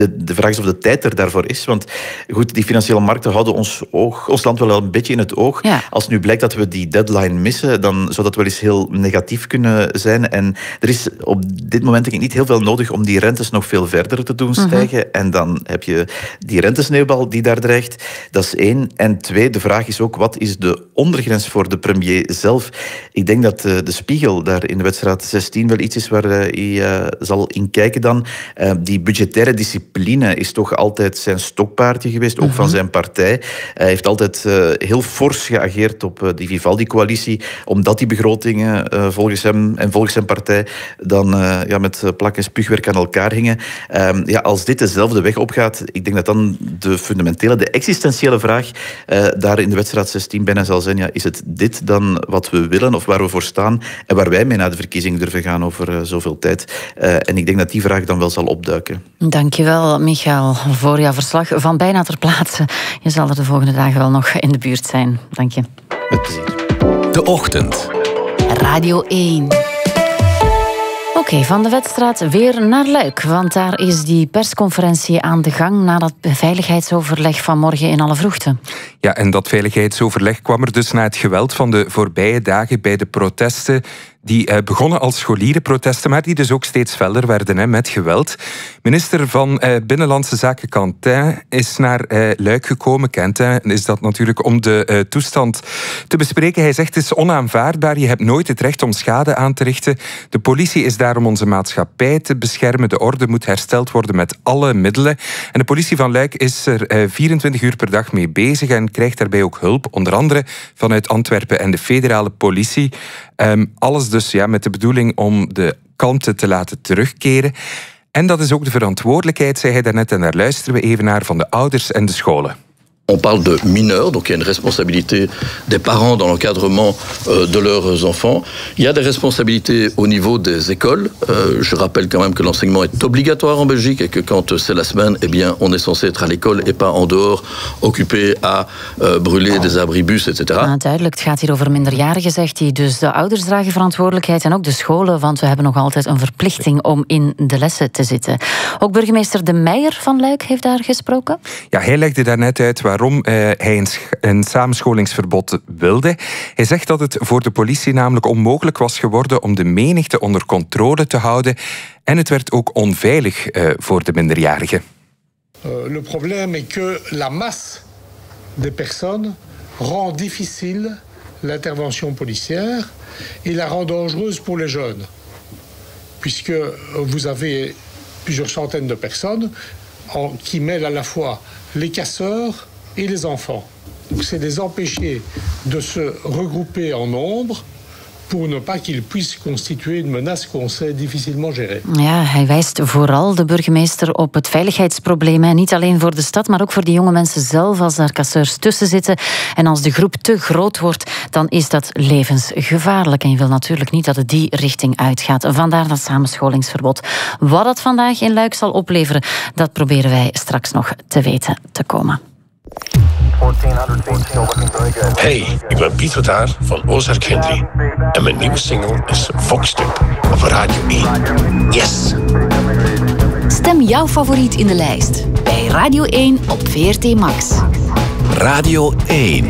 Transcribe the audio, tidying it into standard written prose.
De vraag is of de tijd er daarvoor is. Want goed, die financiële markten houden ons land wel een beetje in het oog. Ja. Als nu blijkt dat we die deadline missen, dan zou dat wel eens heel negatief kunnen zijn. En er is op dit moment denk ik niet heel veel nodig om die rentes nog veel verder te doen stijgen. En dan heb je die rentesneeuwbal die daar dreigt. Dat is 1. En 2, de vraag is ook, wat is de ondergrens voor de premier zelf? Ik denk dat de Spiegel daar in de Wetsraad 16 wel iets is waar hij zal in kijken dan. Die budgettaire discipline is toch altijd zijn stokpaardje geweest, ook van zijn partij. Hij heeft altijd heel fors geageerd op die Vivaldi-coalitie, omdat die begrotingen volgens hem en volgens zijn partij dan met plak en spuugwerk aan elkaar hingen. Als dit dezelfde weg opgaat, ik denk dat dan de fundamentele, de existentiële vraag daar in de Wetsraad 16 bijna zal zijn, is het dit dan wat we willen of waar we voor staan en waar wij mee naar de verkiezing durven gaan over zoveel tijd? En ik denk dat die vraag dan wel zal opduiken. Dankjewel, Michael, voor jouw verslag van bijna ter plaatse. Je zal er de volgende dagen wel nog in de buurt zijn. Dank je. Met plezier. De Ochtend. Radio 1. Oké, van de Wetstraat weer naar Luik. Want daar is die persconferentie aan de gang na dat veiligheidsoverleg van morgen in alle vroegte. Ja, en dat veiligheidsoverleg kwam er dus na het geweld van de voorbije dagen bij de protesten die begonnen als scholierenprotesten, maar die dus ook steeds feller werden met geweld. Minister van Binnenlandse Zaken Quentin is naar Luik gekomen. Quentin is dat natuurlijk om de toestand te bespreken. Hij zegt, het is onaanvaardbaar, je hebt nooit het recht om schade aan te richten. De politie is daar om onze maatschappij te beschermen. De orde moet hersteld worden met alle middelen. En de politie van Luik is er 24 uur per dag mee bezig en krijgt daarbij ook hulp, onder andere vanuit Antwerpen en de federale politie. Alles dus met de bedoeling om de kalmte te laten terugkeren. En dat is ook de verantwoordelijkheid, zei hij daarnet, en daar luisteren we even naar, van de ouders en de scholen. On parle de mineurs, donc il y a une responsabilité des parents dans l'encadrement de leurs enfants. Il y a des responsabilités au niveau des écoles. Je rappelle quand même que l'enseignement est obligatoire en Belgique et que quand c'est la semaine, eh bien, on est censé être à l'école et pas en dehors, occupé à brûler des abribus, etc. Duidelijk, het gaat hier over minderjarigen, zegt hij. Dus de ouders dragen verantwoordelijkheid en ook de scholen, want we hebben nog altijd een verplichting om in de lessen te zitten. Ook burgemeester De Meijer van Luik heeft daar gesproken. Ja, hij legde daarnet uit waarom hij een samenscholingsverbod wilde. Hij zegt dat het voor de politie namelijk onmogelijk was geworden om de menigte onder controle te houden. En het werd ook onveilig voor de minderjarigen. Le problème est que la masse des personnes rend difficile l'intervention policière et la rend dangereuse pour les jeunes. Puisque vous avez plusieurs centaines de personnes qui mêlent à la fois les casseurs et les enfants. Donc c'est les empêcher de se regrouper en nombre pour ne pas qu'ils puissent constituer une menace qu'on sait difficilement gérer. Ja, hij wijst vooral, de burgemeester, op het veiligheidsprobleem. En niet alleen voor de stad, maar ook voor die jonge mensen zelf, als daar casseurs tussen zitten. En als de groep te groot wordt, dan is dat levensgevaarlijk. En je wil natuurlijk niet dat het die richting uitgaat. Vandaar dat samenscholingsverbod. Wat dat vandaag in Luik zal opleveren, dat proberen wij straks nog te weten te komen. Hey, ik ben Piet Vertaar van Ozark Henry. En mijn nieuwe single is Foxtip op Radio 1. Yes! Stem jouw favoriet in de lijst bij Radio 1 op VRT Max. Radio 1.